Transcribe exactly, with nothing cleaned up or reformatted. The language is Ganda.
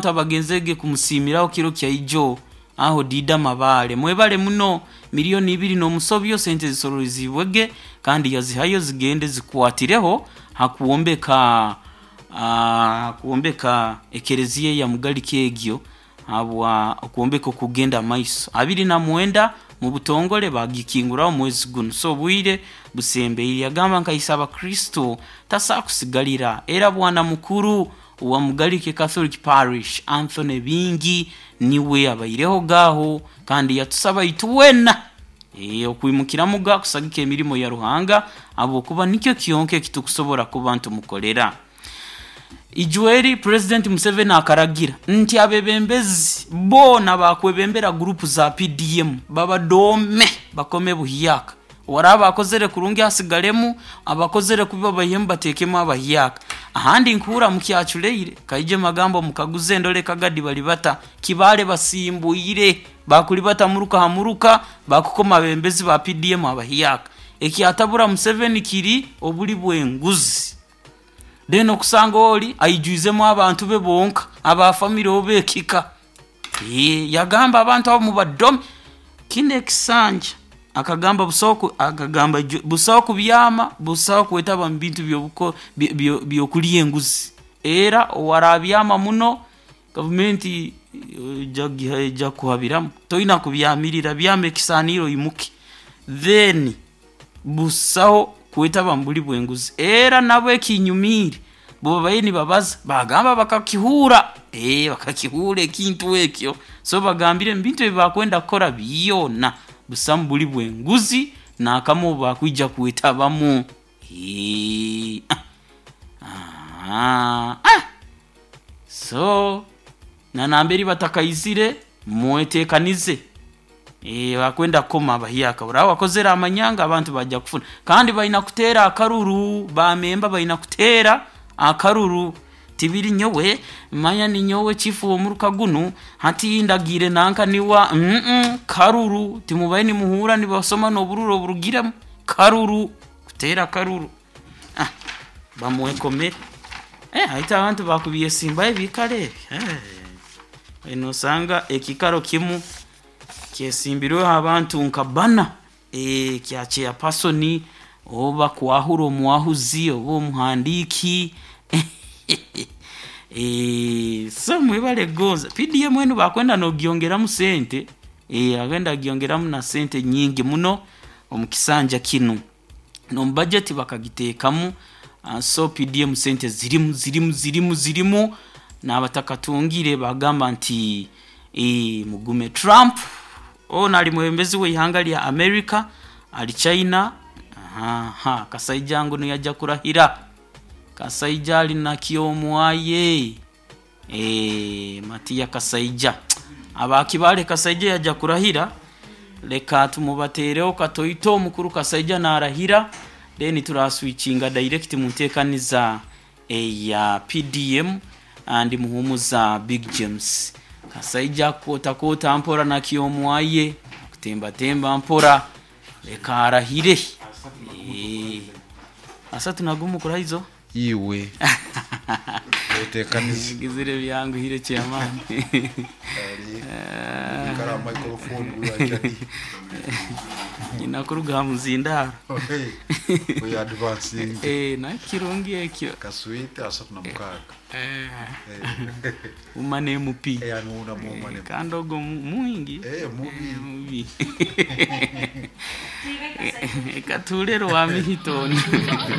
amavuta bagenzege kumusimiraho kiro kya ijo aho dida mabale mwebale muno miliyoni ibiri no musobyo sente zisorozibwege kandi yazihayo zigende zikwatireho hakuombeka uh, kuombeka ekereziye ya mugali kegyo abwa kuombeka kugenda maiso abiri na mwenda mu butongole bagikinguraho mwezi guno so bwire busembe yagamba nkayisaba Kristo tasakusigalira era bwana mukuru wa mugalike Catholic Parish Anthony Bingi niwe abayireho gaho kandi yatusaba ituwena e okwimukira muga kusagika emirimo ya ruhanga abo kuba nikyo kiyonke kitukusobora ku bantu mukolera Ijweri President Museveni akaragira nti abebembezi bona bakwebembera group za P D M baba dome bakome buhiyaka waraba akozere kurungi asigalemu abakozere kubiba bayemba tekemo abahiyaka ahandi nkura mukyachuleire kaije magambo mukaguze ndole kagadi bali bata kibale basimbuire bakulibata muruka hamuruka bakukoma bembezi ba P D M abahiyaka ekiatabura Museveni kiri obuli bwenguzi deno kusanga oli ayijuzemo abantu be bonka aba family obekika eh yagamba abantu abo mubadom kine kisanja akagamba busoko akagamba busoko byama busoko kwetaba mbintu byobuko byokuliye nguzi era warabyama muno government jagihaye jakuhabiramu toina kubyamirira byame kisaniro imuki then busaho kwetaba mbuli bwenguzi era nabwe kinyumiri bo bayini babaza bagamba bakakihura eh bakakihure kintu ekyo so bagambire mbintu bibakwenda kora biyona busambuli bwenguzi na kamo bakwija kuetabamu eh ah ah so na namberi batakayizire muetekanize eh bakwenda koma abahiyaka uraho akozera amanyanga abantu bajya kufuna kandi bayina kutera akaruru ba memba bayina kutera akaruru tibiri nyowe manya ni nyowe chifu wo muruka gunu hati indagire nanka niwa mm -mm, karuru timubayini muhura ni basoma no bururo burugira karuru kutera karuru ah bamwekome eh haita abantu bakubiye simba ebikare eh eno sanga ekikaro kimu kyesimbirwe abantu nkabana eh kyache ya pasoni oba kwahuro muahuzi obo muhandiki eh so mwebale goza P D M wenu bakwenda no giongera mu sente eh agenda giongera mu na sente nyingi muno omukisanja kinu no budget bakagitekamu uh, so P D M sente zirimu zirimu zirimu zirimu na batakatungire bagamba nti eh mugume Trump ona ali mwembezi we ihanga ya America ali China aha ha kasaija ngo no yajja kurahira kasaija ali na kiyomuaye eh Matia kasaija abakibale kasaija yajja kurahira leka tumubatereo katoito mukuru kasaija na arahira then turaswitchinga direct muntekaniza e ya P D M and muhumuza Big James kasaija kota kota ampora na kiyomuaye kutemba temba ampora leka arahire eh asa tunagumu kura hizo iwe etekaniza gizire byangu hire cyamani kara microphone urajani inakuruga muzindara okay we advancing eh na kirungi ekyo kaswite asa tunamukaga eh umane mupi eh anuna mu umane kandogo mwingi eh mubi katulero wa mihitoni